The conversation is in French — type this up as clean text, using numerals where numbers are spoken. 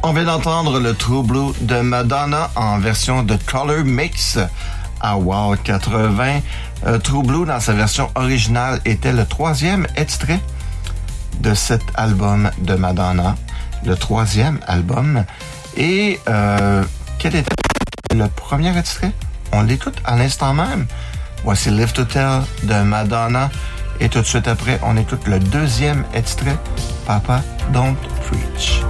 On vient d'entendre le True Blue de Madonna en version de Color Mix à Wow 80. True Blue, dans sa version originale, était le 3e extrait de cet album de Madonna. Le 3e album. Et quel était le premier extrait? On l'écoute à l'instant même. Voici Live to Tell de Madonna. Et tout de suite après, on écoute le 2e extrait, Papa Don't Preach.